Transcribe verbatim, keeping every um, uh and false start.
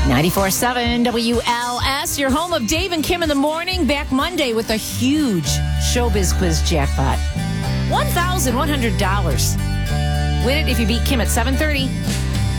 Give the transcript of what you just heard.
ninety-four point seven W L S, your home of Dave and Kim in the morning. Back Monday with a huge Showbiz Quiz jackpot. one thousand one hundred dollars. Win it if you beat Kim at seven thirty.